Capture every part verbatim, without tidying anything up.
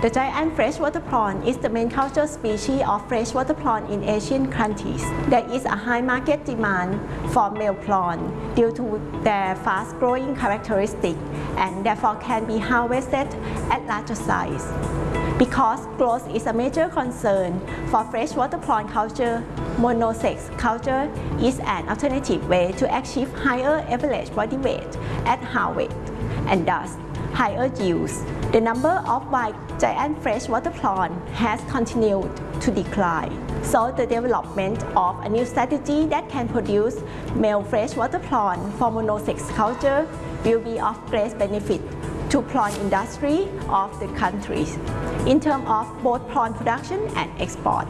The giant freshwater prawn is the main culture species of freshwater prawn in Asian countries. There is a high market demand for male prawn due to their fast-growing characteristic and therefore can be harvested at larger size. Because growth is a major concern for freshwater prawn culture, monosex culture is an alternative way to achieve higher average body weight at harvest and thus higher yields. The number of white giant freshwater prawn has continued to decline. So the development of a new strategy that can produce male freshwater prawn for monosex culture will be of great benefit to prawn industry of the countries in terms of both prawn production and export.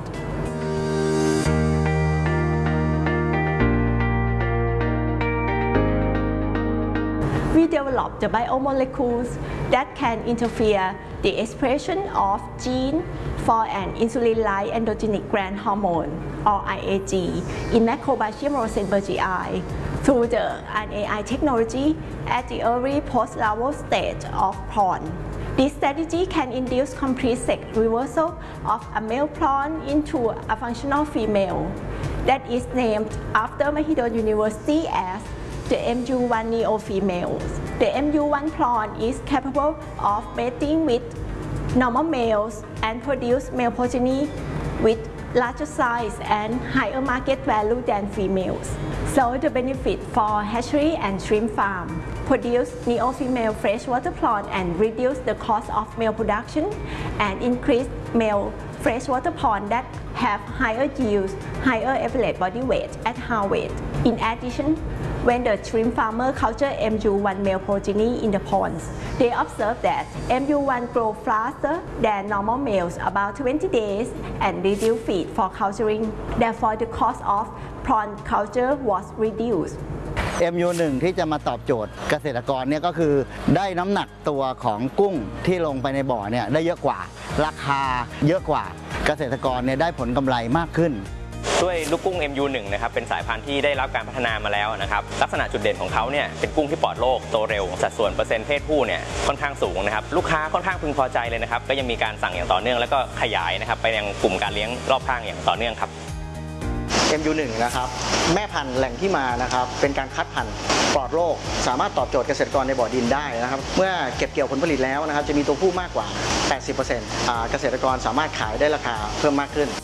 We developed the biomolecules that can interfere the expression of gene for an insulin-like androgenic growth hormone or I A G in Macrobacterium rosenbergii through the R N A I technology at the early post-larval stage of prawn. This strategy can induce complete sex reversal of a male prawn into a functional female that is named after Mahidol University as the M U one neo-females. The M U one prawn is capable of mating with normal males and produce male progeny with larger size and higher market value than females. So the benefit for hatchery and shrimp farm: produce neo-female freshwater prawn and reduce the cost of male production and increase male freshwater prawn that have higher yields, higher average body weight at harvest. In addition, when the shrimp farmer culture M U one male progeny in the ponds, they observe that M U one grow faster than normal males about twenty days and reduce feed for culturing. Therefore, the cost of prawn culture was reduced. เอ็ม ยู หนึ่ง ที่จะมาตอบโจทย์เกษตรกรเนี่ยก็คือได้น้ำหนักตัวของกุ้งที่ลงไปในบ่อเนี่ยได้เยอะกว่าราคาเยอะกว่าเกษตรกรเนี่ยได้ผลกำไรมากขึ้นด้วยลูกกุ้ง เอ็ม ยู หนึ่ง นะครับเป็นสายพันธุ์ที่ได้รับการพัฒนามาแล้วนะครับลักษณะจุดเด่นของเขาเนี่ยเป็นกุ้งที่ปลอดโรคโตเร็วสัดส่วนเปอร์เซ็นต์เพศผู้เนี่ยค่อนข้างสูงนะครับลูกค้าค่อนข้างพึงพอใจเลยนะครับก็ยังมีการสั่งอย่างต่อเนื่องแล้วก็ขยายนะครับไปยังกลุ่มการเลี้ยงรอบข้างอย่างต่อเนื่องครับเอ็ม ยู หนึ่ง นะครับแม่พันธุ์แหล่งที่มานะครับเป็นการคัดพันธุ์ปลอดโรคสามารถตอบโจทย์เกษตรกรในบ่อดินได้นะครับเมื่อเก็บเกี่ยวผลผลิตแล้วนะครับจะมีตัวผู้มากกว่า แปดสิบเปอร์เซ็นต์ อ่าเกษตรกรสามารถขายได้ราคาเพิ่มมากขึ้น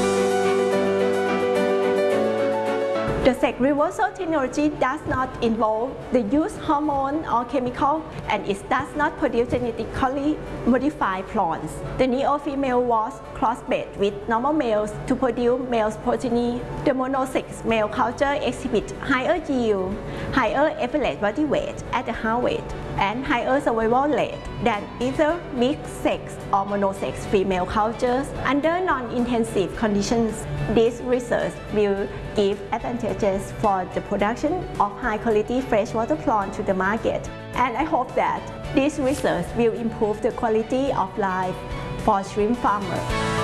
The sex reversal technology does not involve the use of hormone or chemical, and it does not produce genetically modified prawns. The neo-female was crossbred with normal males to produce male progeny. The monosex male culture exhibits higher yield, higher average body weight at the harvest, and higher survival rate than either mixed-sex or monosex female cultures under non-intensive conditions. This research will give advantages for the production of high-quality freshwater prawn to the market, and I hope that this research will improve the quality of life for shrimp farmers.